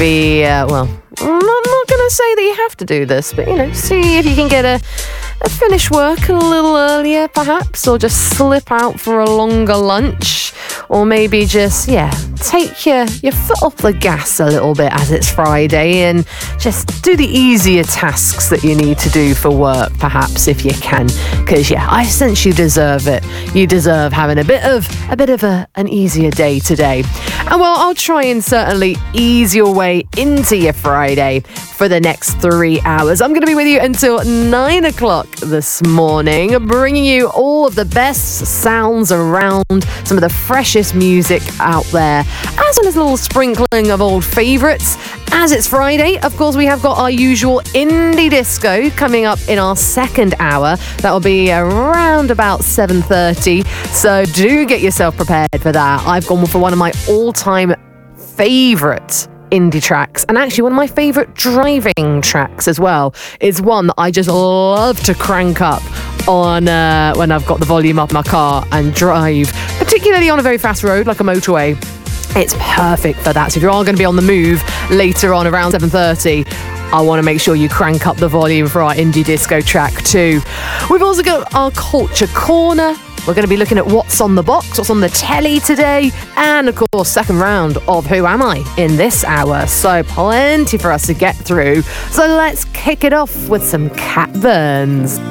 well, I'm not going to say that you have to do this, but, see if you can get a finish work a little earlier, perhaps, or just slip out for a longer lunch, or maybe just, take your foot off the gas a little bit as it's Friday and just do the easier tasks that you need to do for work, perhaps, if you can, because, I sense you deserve it. You deserve having a bit of an easier day today. And well, I'll try and certainly ease your way into your Friday for the next 3 hours. I'm going to be with you until 9 o'clock this morning, bringing you all of the best sounds around, some of the freshest music out there, as well as a little sprinkling of old favourites. As it's Friday, of course, we have got our usual indie disco coming up in our second hour. That will be around about 7:30. So do get yourself prepared for that. I've gone for one of my all-time favourite indie tracks, and actually one of my favourite driving tracks as well. Is one that I just love to crank up on when I've got the volume up in my car and drive, particularly on a very fast road like a motorway. It's perfect for that. So if you are going to be on the move later on around 7:30, I want to make sure you crank up the volume for our indie disco track too. We've also got our Culture Corner. We're going to be looking at what's on the box, what's on the telly today, and of course, second round of Who Am I in this hour. So plenty for us to get through. So let's kick it off with some Cat Burns.